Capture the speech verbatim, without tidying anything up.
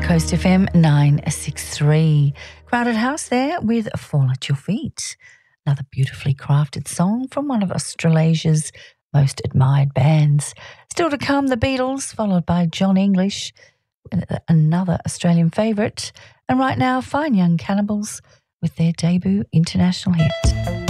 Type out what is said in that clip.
Coast F M nine sixty-three. Crowded House there with Fall at Your Feet. Another beautifully crafted song from one of Australasia's most admired bands. Still to come, the Beatles, followed by John English, another Australian favourite. And right now, Fine Young Cannibals with their debut international hit.